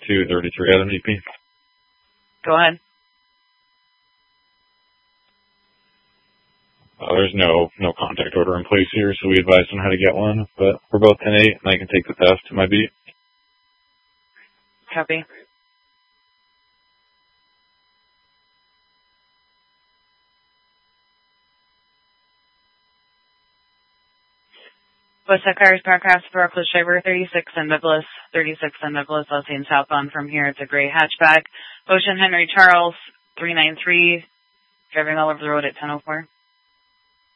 233 Adam EP. Go ahead. There's no contact order in place here, so we advised on how to get one, but we're both 10-8, and I can take the theft to my beat. Copy. Westside Cars, Parkhouse, Brooklyn, Shaver, 36 in Douglas, I'll see southbound from here. It's a gray hatchback. Ocean Henry Charles, 393, driving all over the road at 10:04.